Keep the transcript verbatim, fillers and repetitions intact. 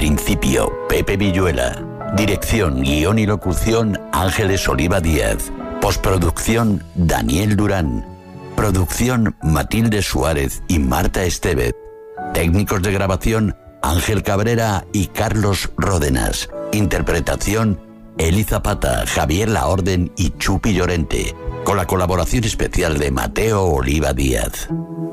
principio, Pepe Villuela. Dirección, guión y locución, Ángeles Oliva Díaz. Postproducción, Daniel Durán. Producción, Matilde Suárez y Marta Estevez. Técnicos de grabación, Ángel Cabrera y Carlos Ródenas. Interpretación, Eli Zapata, Javier Laorden y Chupi Llorente. Con la colaboración especial de Mateo Oliva Díaz.